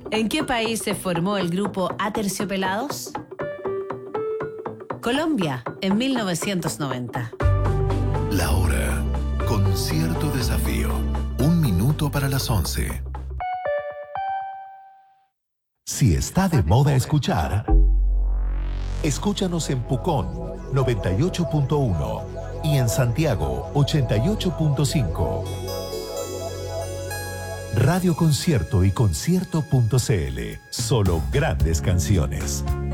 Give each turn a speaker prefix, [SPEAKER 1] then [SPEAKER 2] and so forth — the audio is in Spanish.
[SPEAKER 1] ¿En qué país se formó el grupo Aterciopelados? Colombia, en 1990.
[SPEAKER 2] La hora, con cierto desafío. 1 minuto para las 11. Si está de moda escuchar, escúchanos en Pucón 98.1 y en Santiago 88.5. Radio Concierto y concierto.cl. Solo grandes canciones.